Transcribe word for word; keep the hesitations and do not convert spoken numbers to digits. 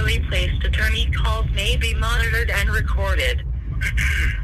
temporarily placed. Attorney calls may be monitored and recorded.